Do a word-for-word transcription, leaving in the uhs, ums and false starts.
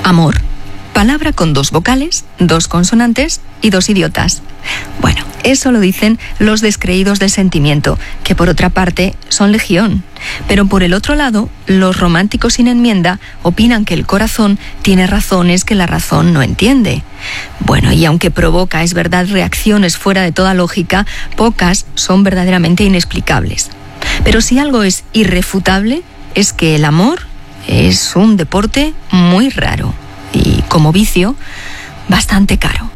Amor. Palabra con dos vocales, dos consonantes y dos idiotas. Bueno, eso lo dicen los descreídos del sentimiento, que por otra parte son legión. Pero por el otro lado, los románticos sin enmienda opinan que el corazón tiene razones que la razón no entiende. Bueno, y aunque provoca, es verdad, reacciones fuera de toda lógica, pocas son verdaderamente inexplicables. Pero si algo es irrefutable, es que el amor es un deporte muy raro y, como vicio, bastante caro.